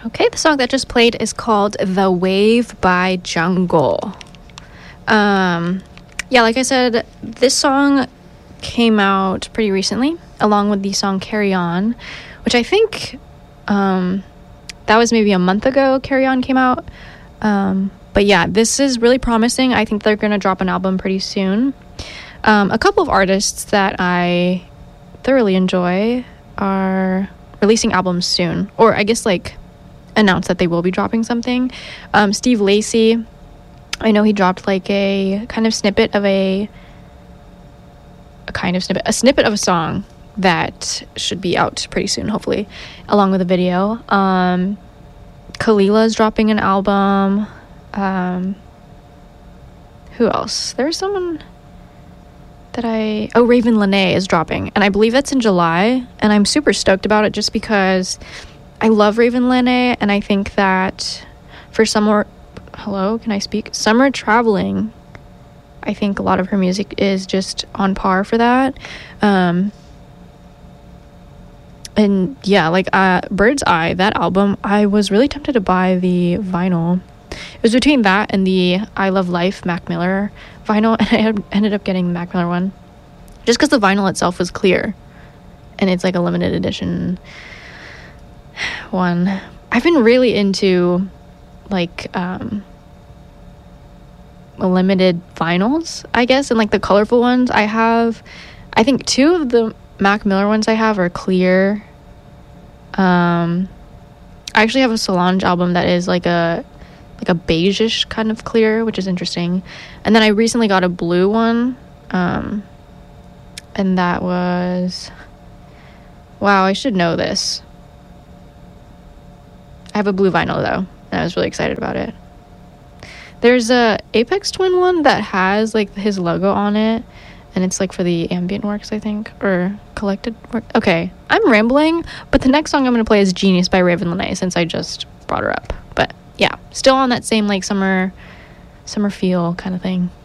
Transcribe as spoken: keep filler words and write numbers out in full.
Okay, the song that just played is called The Wave by Jungle. Um, yeah, like I said, this song came out pretty recently, along with the song Carry On, which I think um, that was maybe a month ago Carry On came out. Um, but yeah, this is really promising. I think they're going to drop an album pretty soon. Um, a couple of artists that I thoroughly enjoy are releasing albums soon, or I guess like announced that they will be dropping something. Um, Steve Lacy, I know he dropped like a kind of snippet of a a kind of snippet, a snippet of a song that should be out pretty soon, hopefully, along with a video. Um, Khalila's dropping an album. Um, who else? There's someone that I... Oh, Raven Lenae is dropping, and I believe that's in July, and I'm super stoked about it just because I love Raven Lenae, and I think that for summer... Hello, can I speak? Summer traveling, I think a lot of her music is just on par for that. Um, and yeah, like uh, Bird's Eye, that album, I was really tempted to buy the vinyl. It was between that and the I Love Life Mac Miller vinyl, and I had ended up getting the Mac Miller one just because the vinyl itself was clear, and it's like a limited edition one. I've been really into like um limited vinyls, I guess, and like the colorful ones. I have, I think two of the Mac Miller ones I have are clear. um I actually have a Solange album that is like a like a beige-ish kind of clear, which is interesting. And then I recently got a blue one, um and that was, wow, I should know this. I have a blue vinyl though, and I was really excited about it. There's a Aphex Twin one that has like his logo on it, and it's like for the ambient works, I think, or collected work. Okay, I'm rambling, but the next song I'm going to play is Genius by Raven Lenae, since I just brought her up. But yeah, still on that same like summer summer feel kind of thing.